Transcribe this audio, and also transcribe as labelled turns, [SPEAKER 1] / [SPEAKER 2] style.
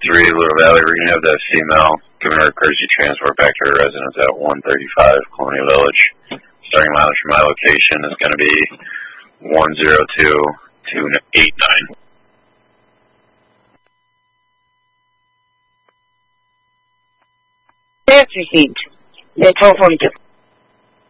[SPEAKER 1] Little Valley. We're going to have the female giving her courtesy transport back to her residence at 135 Colonial Village. Starting mileage from my location is going to be 102,289.
[SPEAKER 2] Yes, received. The 1242.